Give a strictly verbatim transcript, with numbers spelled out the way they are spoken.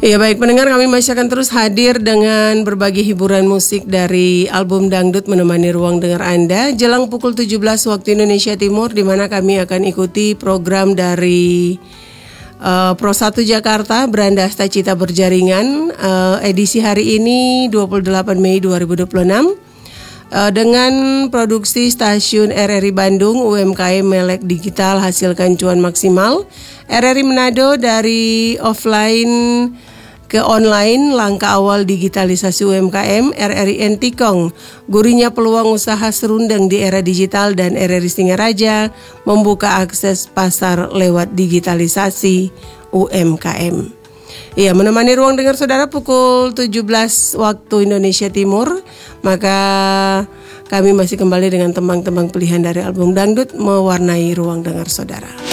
Ya baik pendengar, kami masih akan terus hadir dengan berbagai hiburan musik dari album Dangdut menemani ruang dengar Anda jelang pukul tujuh belas waktu Indonesia Timur, di mana kami akan ikuti program dari uh, Pro satu Jakarta Beranda Asta Cita Berjaringan uh, edisi hari ini dua puluh delapan Mei dua ribu dua puluh enam uh, dengan produksi stasiun R R I Bandung, U M K M Melek Digital hasilkan cuan maksimal, R R I Manado dari offline ke online, langkah awal digitalisasi U M K M, R R I Entikong, gurihnya peluang usaha serundeng di era digital, dan R R I Singaraja membuka akses pasar lewat digitalisasi U M K M. Ya, menemani ruang dengar saudara pukul tujuh belas waktu Indonesia Timur, maka kami masih kembali dengan tembang-tembang pilihan dari album Dangdut mewarnai ruang dengar saudara.